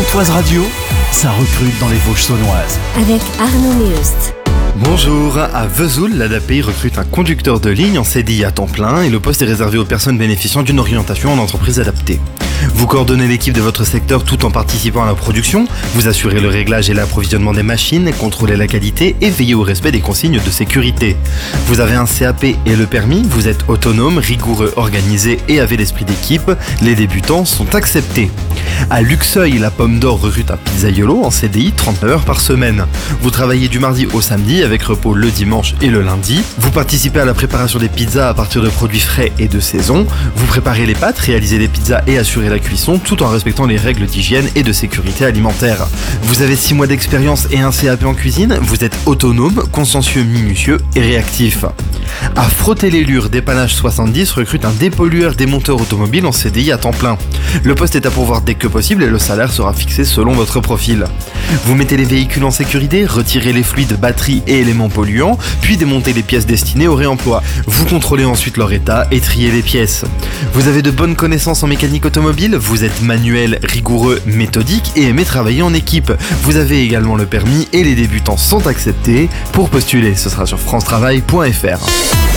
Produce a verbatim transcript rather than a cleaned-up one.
Pontoise Radio, ça recrute dans les Vosges saunoises. Avec Arnaud Meust. Bonjour, à Vesoul, l'A D A P I recrute un conducteur de ligne en C D I à temps plein et le poste est réservé aux personnes bénéficiant d'une orientation en entreprise adaptée. Vous coordonnez l'équipe de votre secteur tout en participant à la production, vous assurez le réglage et l'approvisionnement des machines, contrôlez la qualité et veillez au respect des consignes de sécurité. Vous avez un C A P et le permis, vous êtes autonome, rigoureux, organisé et avez l'esprit d'équipe, les débutants sont acceptés. À Luxeuil, la Pomme d'Or recrute un pizzaiolo en C D I trente-neuf heures par semaine. Vous travaillez du mardi au samedi avec repos le dimanche et le lundi. Vous participez à la préparation des pizzas à partir de produits frais et de saison. Vous préparez les pâtes, réalisez les pizzas et assurez la cuisson tout en respectant les règles d'hygiène et de sécurité alimentaire. Vous avez six mois d'expérience et un C A P en cuisine. Vous êtes autonome, consciencieux, minutieux et réactif. À Frotter-les-Lures, Dépannage soixante-dix recrute un dépollueur démonteur automobile en C D I à temps plein. Le poste est à pourvoir dès que possible et le salaire sera fixé selon votre profil. Vous mettez les véhicules en sécurité, retirez les fluides, batteries et éléments polluants, puis démontez les pièces destinées au réemploi. Vous contrôlez ensuite leur état et triez les pièces. Vous avez de bonnes connaissances en mécanique automobile, vous êtes manuel, rigoureux, méthodique et aimez travailler en équipe. Vous avez également le permis et les débutants sont acceptés. Pour postuler, ce sera sur france travail point f r.